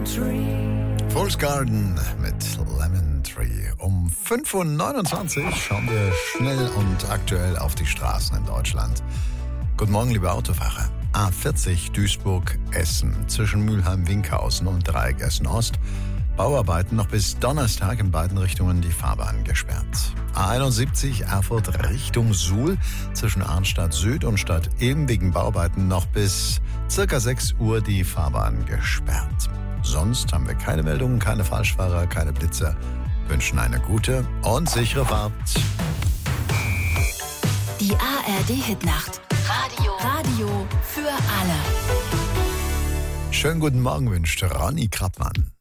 Fool's Garden mit Lemon Tree. Um 5.29 Uhr schauen wir schnell und aktuell auf die Straßen in Deutschland. Guten Morgen, liebe Autofahrer. A40 Duisburg-Essen zwischen Mülheim-Winkhausen und Dreieck Essen-Ost. Bauarbeiten noch bis Donnerstag in beiden Richtungen die Fahrbahn gesperrt. A71 Erfurt Richtung Suhl zwischen Arnstadt Süd und Stadt Eben wegen Bauarbeiten noch bis circa 6 Uhr die Fahrbahn gesperrt. Sonst haben wir keine Meldungen, keine Falschfahrer, keine Blitzer. Wünschen eine gute und sichere Fahrt. Die ARD-Hitnacht. Radio für alle. Schönen guten Morgen wünscht Ronny Krappmann.